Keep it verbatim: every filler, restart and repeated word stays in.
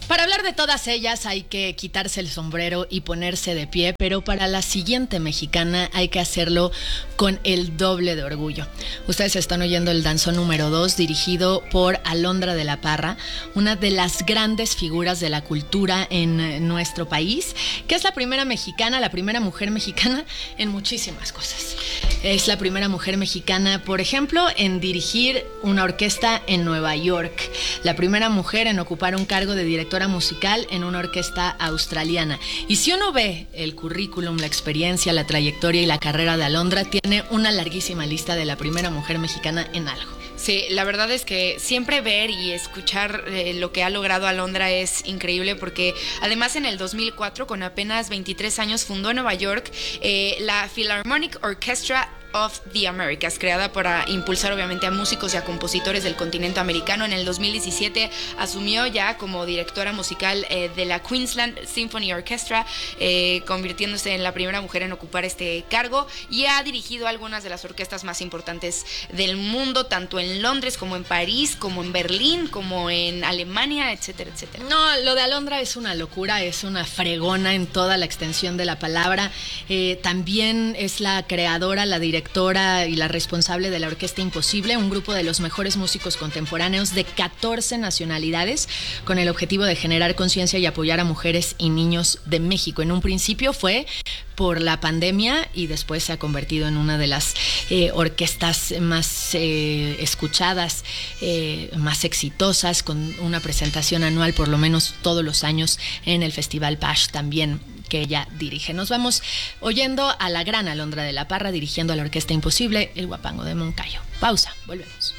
Para hablar de todas ellas hay que quitarse el sombrero y ponerse de pie, pero para la siguiente mexicana hay que hacerlo con el doble de orgullo. Ustedes están oyendo el danzón número dos, dirigido por Alondra de la Parra, una de las grandes figuras de la cultura en nuestro país, que es la primera mexicana, la primera mujer mexicana en muchísimas cosas. Es la primera mujer mexicana, por ejemplo, en dirigir una orquesta en Nueva York, la primera mujer en ocupar un cargo de directora musical en una orquesta australiana. Y si uno ve el currículum, la experiencia, la trayectoria y la carrera de Alondra, tiene una larguísima lista de la primera mujer mexicana en algo. Sí, la verdad es que siempre ver y escuchar eh, lo que ha logrado Alondra es increíble, porque además en el dos mil cuatro, con apenas veintitrés años, fundó en Nueva York eh, la Philharmonic Orchestra of the Americas, creada para impulsar obviamente a músicos y a compositores del continente americano. En el dos mil diecisiete asumió ya como directora musical eh, de la Queensland Symphony Orchestra, eh, convirtiéndose en la primera mujer en ocupar este cargo, y ha dirigido algunas de las orquestas más importantes del mundo, tanto en Londres como en París, como en Berlín, como en Alemania, etcétera, etcétera. No, lo de Alondra es una locura, es una fregona en toda la extensión de la palabra. Eh, también es la creadora, la directora y la responsable de la Orquesta Imposible, un grupo de los mejores músicos contemporáneos de catorce nacionalidades, con el objetivo de generar conciencia y apoyar a mujeres y niños de México. En un principio fue por la pandemia y después se ha convertido en una de las eh, orquestas más eh, escuchadas, eh, más exitosas, con una presentación anual por lo menos todos los años en el Festival Pash también, que ella dirige. Nos vamos oyendo a la gran Alondra de la Parra dirigiendo a la Orquesta Imposible, el Guapango de Moncayo. Pausa, volvemos.